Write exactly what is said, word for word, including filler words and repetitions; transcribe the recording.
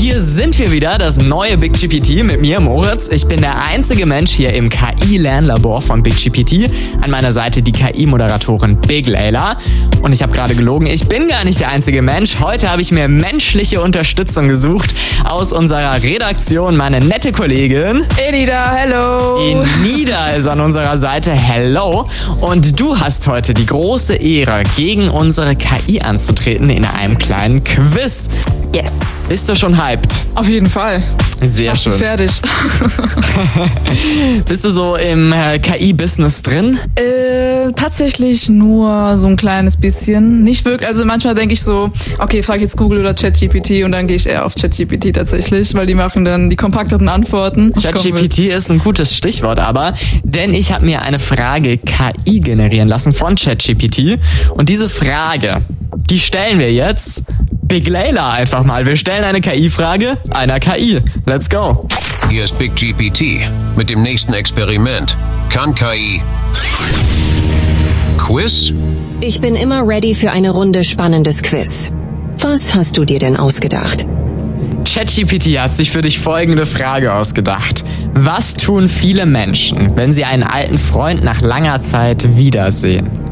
Hier sind wir wieder, das neue Big G P T mit mir, Moritz. Ich bin der einzige Mensch hier im K I-Lernlabor von Big G P T. An meiner Seite die K I-Moderatorin Big Layla. Und ich habe gerade gelogen, ich bin gar nicht der einzige Mensch. Heute habe ich mir menschliche Unterstützung gesucht aus unserer Redaktion. Meine nette Kollegin Enida, hello. Enida ist an unserer Seite, hello. Und du hast heute die große Ehre, gegen unsere K I anzutreten in einem kleinen Quiz. Yes. Bist du schon hyped? Auf jeden Fall. Sehr Mach schön. Fertig. Bist du so im äh, K I-Business drin? äh, tatsächlich nur so ein kleines bisschen. Nicht wirklich, also manchmal denke ich so, okay, frage jetzt Google oder ChatGPT und dann gehe ich eher auf ChatGPT tatsächlich, weil die machen dann die kompakteren Antworten. ChatGPT ist ein gutes Stichwort aber, denn ich habe mir eine Frage K I generieren lassen von ChatGPT und diese Frage, die stellen wir jetzt Big Layla einfach mal. Wir stellen eine K I-Frage einer K I. Let's go. Hier ist Big G P T mit dem nächsten Experiment. Kann K I Quiz? Ich bin immer ready für eine Runde spannendes Quiz. Was hast du dir denn ausgedacht? ChatGPT hat sich für dich folgende Frage ausgedacht. Was tun viele Menschen, wenn sie einen alten Freund nach langer Zeit wiedersehen?